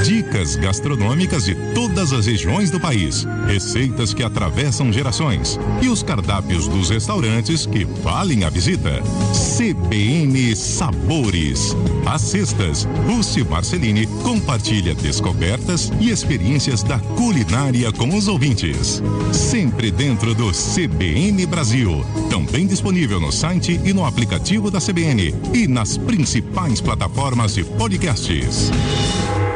Dicas gastronômicas de todas as regiões do país, receitas que atravessam gerações e os cardápios dos restaurantes que valem a visita. CBN Sabores. Às sextas, Lúcio Marcelini compartilha descobertas e experiências da culinária com os ouvintes. Sempre dentro do CBN Brasil. Também disponível no site e no aplicativo da CBN e nas principais plataformas de podcasts.